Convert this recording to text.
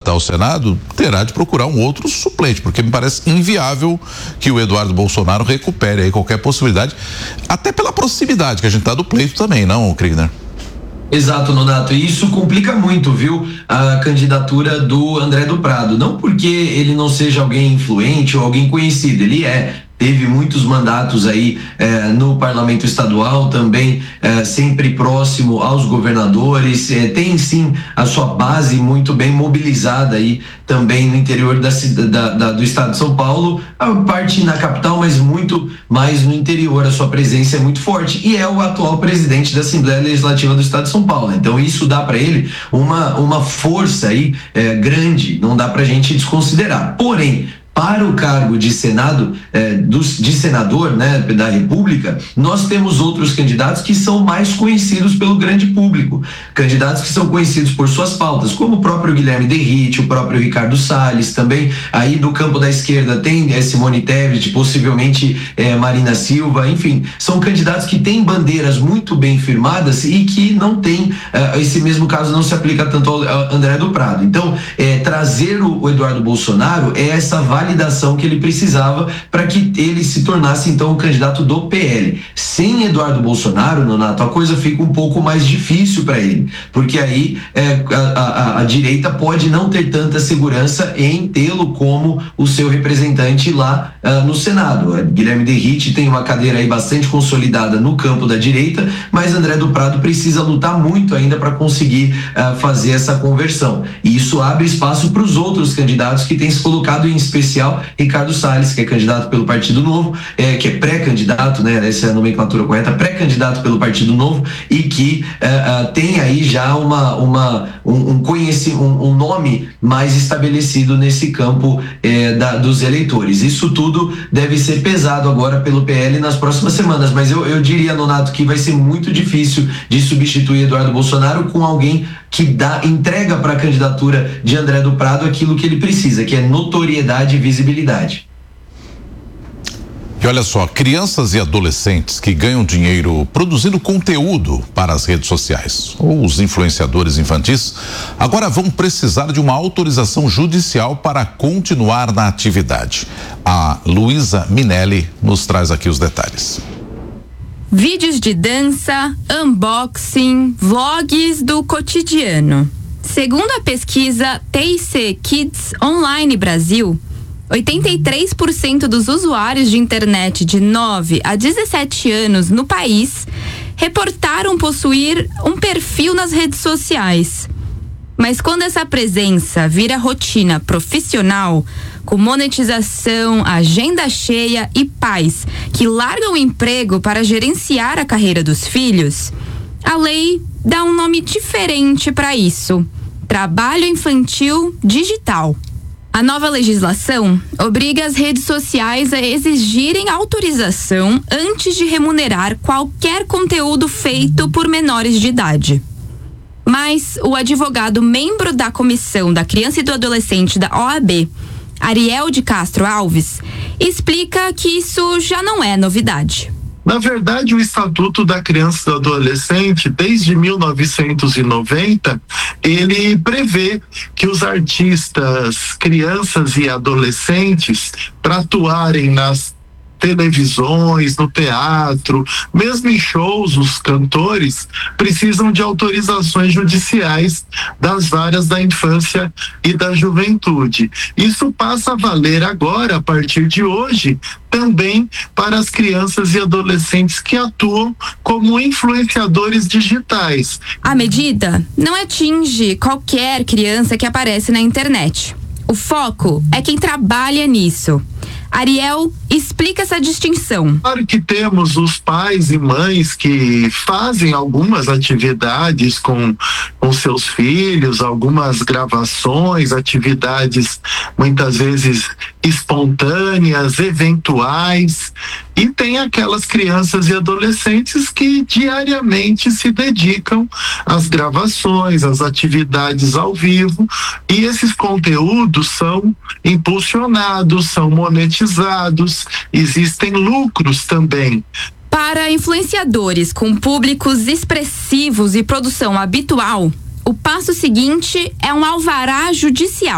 candidatar ao Senado, terá de procurar um outro suplente, porque me parece inviável que o Eduardo Bolsonaro recupere aí qualquer possibilidade, até pela proximidade que a gente tá do pleito também, não, Kriegner? Exato, Nonato, e isso complica muito, viu, a candidatura do André do Prado, não porque ele não seja alguém influente ou alguém conhecido, ele teve muitos mandatos aí no parlamento estadual, também sempre próximo aos governadores, tem sim a sua base muito bem mobilizada aí também no interior do estado de São Paulo, a parte na capital, mas muito mais no interior, a sua presença é muito forte, e é o atual presidente da Assembleia Legislativa do estado de São Paulo, então isso dá para ele uma força aí grande, não dá pra gente desconsiderar, porém, para o cargo de Senado, de senador, né, da República, nós temos outros candidatos que são mais conhecidos pelo grande público, candidatos que são conhecidos por suas pautas, como o próprio Guilherme Derrite, o próprio Ricardo Salles, também aí do campo da esquerda tem Simone Tebet, possivelmente Marina Silva, enfim, são candidatos que têm bandeiras muito bem firmadas e que não tem, esse mesmo caso não se aplica tanto ao André do Prado. Então, trazer o Eduardo Bolsonaro é essa validação que ele precisava para que ele se tornasse então o candidato do PL. Sem Eduardo Bolsonaro, Nonato, a coisa fica um pouco mais difícil para ele, porque aí a direita pode não ter tanta segurança em tê-lo como o seu representante lá no Senado. Guilherme Derrite tem uma cadeira aí bastante consolidada no campo da direita, mas André do Prado precisa lutar muito ainda para conseguir fazer essa conversão. E isso abre espaço para os outros candidatos que têm se colocado, em especial Ricardo Salles, que é candidato pelo Partido Novo, que é pré-candidato, né? Essa é a nomenclatura correta, pré-candidato pelo Partido Novo e que tem aí já um nome mais estabelecido nesse campo dos eleitores. Isso tudo deve ser pesado agora pelo PL nas próximas semanas, mas eu diria, Nonato, que vai ser muito difícil de substituir Eduardo Bolsonaro com alguém que entrega para a candidatura de André do Prado aquilo que ele precisa, que é notoriedade e visibilidade. E olha só, crianças e adolescentes que ganham dinheiro produzindo conteúdo para as redes sociais, ou os influenciadores infantis, agora vão precisar de uma autorização judicial para continuar na atividade. A Luísa Minelli nos traz aqui os detalhes. Vídeos de dança, unboxing, vlogs do cotidiano. Segundo a pesquisa TIC Kids Online Brasil, 83% dos usuários de internet de 9 a 17 anos no país reportaram possuir um perfil nas redes sociais. Mas quando essa presença vira rotina profissional, com monetização, agenda cheia e pais que largam o emprego para gerenciar a carreira dos filhos, a lei dá um nome diferente para isso: trabalho infantil digital. A nova legislação obriga as redes sociais a exigirem autorização antes de remunerar qualquer conteúdo feito por menores de idade. Mas o advogado membro da Comissão da Criança e do Adolescente da OAB, Ariel de Castro Alves, explica que isso já não é novidade. Na verdade, o Estatuto da Criança e do Adolescente, desde 1990, ele prevê que os artistas, crianças e adolescentes, para atuarem nas televisões, no teatro, mesmo em shows, os cantores precisam de autorizações judiciais das áreas da infância e da juventude. Isso passa a valer agora, a partir de hoje, também para as crianças e adolescentes que atuam como influenciadores digitais. A medida não atinge qualquer criança que aparece na internet. O foco é quem trabalha nisso. Ariel explica essa distinção. Claro que temos os pais e mães que fazem algumas atividades com seus filhos, algumas gravações, atividades muitas vezes espontâneas, eventuais, e tem aquelas crianças e adolescentes que diariamente se dedicam às gravações, às atividades ao vivo, e esses conteúdos são impulsionados, são monetizados, existem lucros também. Para influenciadores com públicos expressivos e produção habitual, o passo seguinte é um alvará judicial.